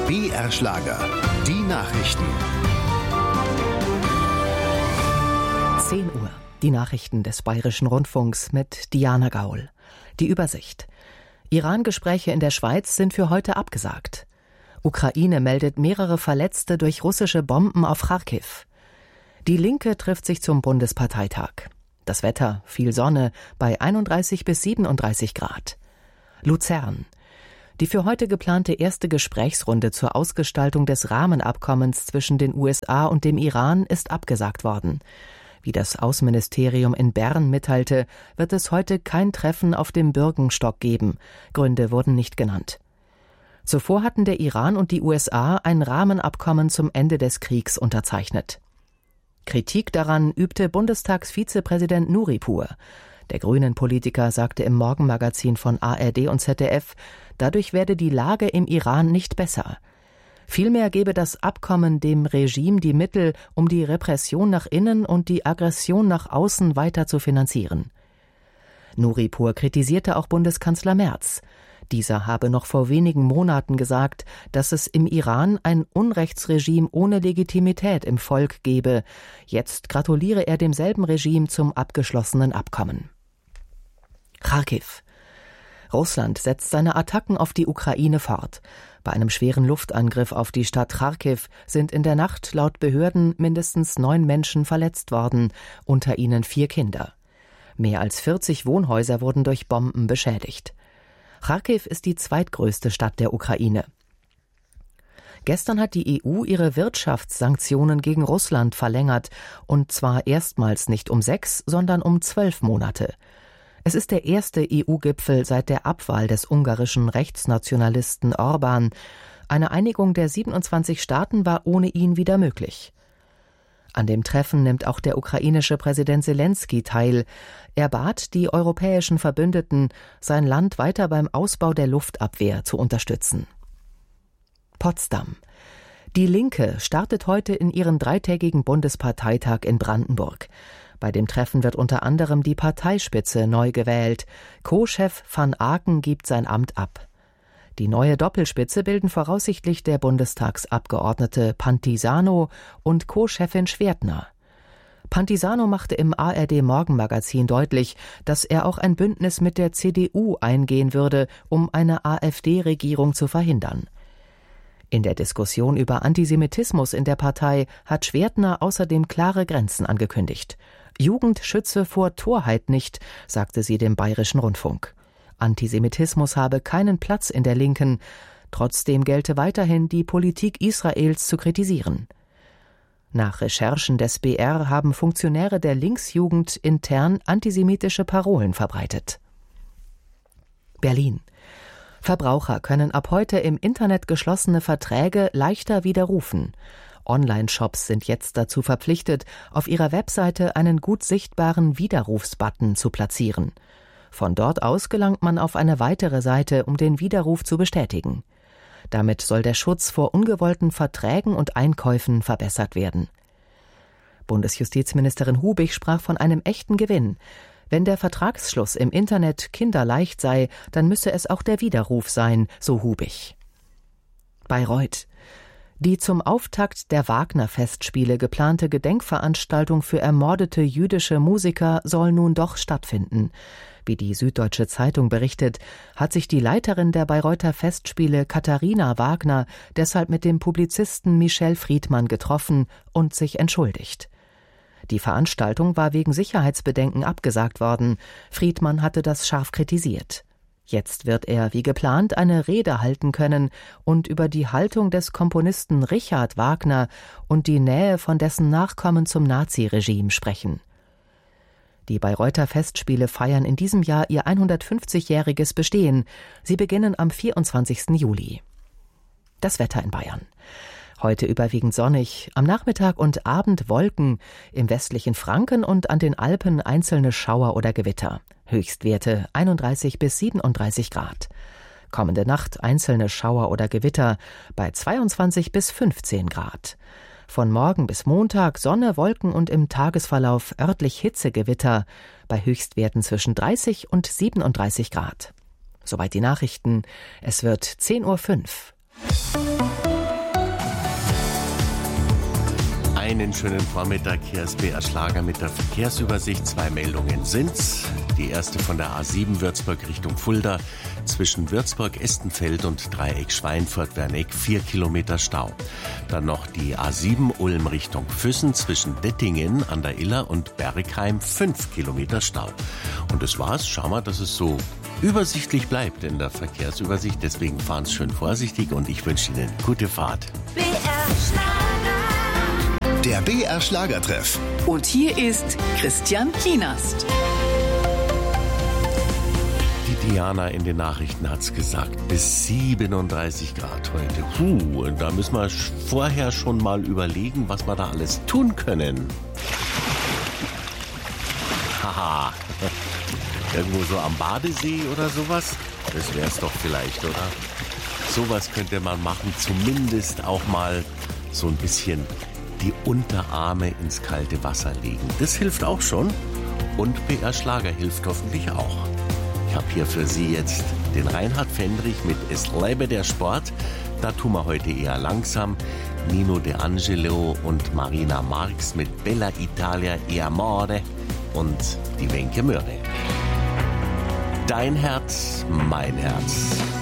BR Schlager, die Nachrichten. 10 Uhr. Die Nachrichten des Bayerischen Rundfunks mit Diana Gaul. Die Übersicht. Iran-Gespräche in der Schweiz sind für heute abgesagt. Ukraine meldet mehrere Verletzte durch russische Bomben auf Charkiw. Die Linke trifft sich zum Bundesparteitag. Das Wetter, viel Sonne, bei 31 bis 37 Grad. Luzern. Die für heute geplante erste Gesprächsrunde zur Ausgestaltung des Rahmenabkommens zwischen den USA und dem Iran ist abgesagt worden. Wie das Außenministerium in Bern mitteilte, wird es heute kein Treffen auf dem Bürgenstock geben. Gründe wurden nicht genannt. Zuvor hatten der Iran und die USA ein Rahmenabkommen zum Ende des Kriegs unterzeichnet. Kritik daran übte Bundestagsvizepräsident Nuripur. Der Grünen-Politiker sagte im Morgenmagazin von ARD und ZDF, dadurch werde die Lage im Iran nicht besser. Vielmehr gebe das Abkommen dem Regime die Mittel, um die Repression nach innen und die Aggression nach außen weiter zu finanzieren. Nuripur kritisierte auch Bundeskanzler Merz. Dieser habe noch vor wenigen Monaten gesagt, dass es im Iran ein Unrechtsregime ohne Legitimität im Volk gebe. Jetzt gratuliere er demselben Regime zum abgeschlossenen Abkommen. Charkiw. Russland setzt seine Attacken auf die Ukraine fort. Bei einem schweren Luftangriff auf die Stadt Charkiw sind in der Nacht laut Behörden mindestens 9 Menschen verletzt worden, unter ihnen 4 Kinder. Mehr als 40 Wohnhäuser wurden durch Bomben beschädigt. Charkiw ist die zweitgrößte Stadt der Ukraine. Gestern hat die EU ihre Wirtschaftssanktionen gegen Russland verlängert, und zwar erstmals nicht um 6, sondern um 12 Monate. Es ist der erste EU-Gipfel seit der Abwahl des ungarischen Rechtsnationalisten Orbán. Eine Einigung der 27 Staaten war ohne ihn wieder möglich. An dem Treffen nimmt auch der ukrainische Präsident Selenskyj teil. Er bat die europäischen Verbündeten, sein Land weiter beim Ausbau der Luftabwehr zu unterstützen. Potsdam. Die Linke startet heute in ihren 3-tägigen Bundesparteitag in Brandenburg. Bei dem Treffen wird unter anderem die Parteispitze neu gewählt. Co-Chef van Aken gibt sein Amt ab. Die neue Doppelspitze bilden voraussichtlich der Bundestagsabgeordnete Pantisano und Co-Chefin Schwertner. Pantisano machte im ARD-Morgenmagazin deutlich, dass er auch ein Bündnis mit der CDU eingehen würde, um eine AfD-Regierung zu verhindern. In der Diskussion über Antisemitismus in der Partei hat Schwertner außerdem klare Grenzen angekündigt. Jugend schütze vor Torheit nicht, sagte sie dem Bayerischen Rundfunk. Antisemitismus habe keinen Platz in der Linken. Trotzdem gelte weiterhin, die Politik Israels zu kritisieren. Nach Recherchen des BR haben Funktionäre der Linksjugend intern antisemitische Parolen verbreitet. Berlin. Verbraucher können ab heute im Internet geschlossene Verträge leichter widerrufen. Online-Shops sind jetzt dazu verpflichtet, auf ihrer Webseite einen gut sichtbaren Widerrufsbutton zu platzieren. Von dort aus gelangt man auf eine weitere Seite, um den Widerruf zu bestätigen. Damit soll der Schutz vor ungewollten Verträgen und Einkäufen verbessert werden. Bundesjustizministerin Hubig sprach von einem echten Gewinn. Wenn der Vertragsschluss im Internet kinderleicht sei, dann müsse es auch der Widerruf sein, so Hubig. Bayreuth. Die zum Auftakt der Wagner-Festspiele geplante Gedenkveranstaltung für ermordete jüdische Musiker soll nun doch stattfinden. Wie die Süddeutsche Zeitung berichtet, hat sich die Leiterin der Bayreuther Festspiele Katharina Wagner deshalb mit dem Publizisten Michel Friedmann getroffen und sich entschuldigt. Die Veranstaltung war wegen Sicherheitsbedenken abgesagt worden. Friedmann hatte das scharf kritisiert. Jetzt wird er, wie geplant, eine Rede halten können und über die Haltung des Komponisten Richard Wagner und die Nähe von dessen Nachkommen zum Naziregime sprechen. Die Bayreuther Festspiele feiern in diesem Jahr ihr 150-jähriges Bestehen. Sie beginnen am 24. Juli. Das Wetter in Bayern. Heute überwiegend sonnig, am Nachmittag und Abend Wolken, im westlichen Franken und an den Alpen einzelne Schauer oder Gewitter. Höchstwerte 31 bis 37 Grad. Kommende Nacht einzelne Schauer oder Gewitter bei 22 bis 15 Grad. Von morgen bis Montag Sonne, Wolken und im Tagesverlauf örtlich Hitzegewitter bei Höchstwerten zwischen 30 und 37 Grad. Soweit die Nachrichten. Es wird 10:05 Uhr. Einen schönen Vormittag, hier ist BR Schlager mit der Verkehrsübersicht. 2 Meldungen sind's. Die erste von der A7 Würzburg Richtung Fulda. Zwischen Würzburg-Estenfeld und Dreieck Schweinfurt-Werneck 4 Kilometer Stau. Dann noch die A7 Ulm Richtung Füssen zwischen Dettingen an der Iller und Bergheim 5 Kilometer Stau. Und das war's. Schau mal, dass es so übersichtlich bleibt in der Verkehrsübersicht. Deswegen fahren Sie schön vorsichtig und ich wünsche Ihnen gute Fahrt. BR Schlager. Der BR Schlagertreff. Und hier ist Christian Kienast. Die Diana in den Nachrichten hat's gesagt, bis 37 Grad heute. Da müssen wir vorher schon mal überlegen, was wir da alles tun können. Haha, irgendwo so am Badesee oder sowas? Das wär's doch vielleicht, oder? Sowas könnte man machen, zumindest auch mal so ein bisschen die Unterarme ins kalte Wasser legen. Das hilft auch schon und BR Schlager hilft hoffentlich auch. Ich habe hier für Sie jetzt den Reinhard Fendrich mit Es lebe der Sport. Da tun wir heute eher langsam. Nino De Angelo und Marina Marx mit Bella Italia e Amore und die Wenke Möhre. Dein Herz, mein Herz.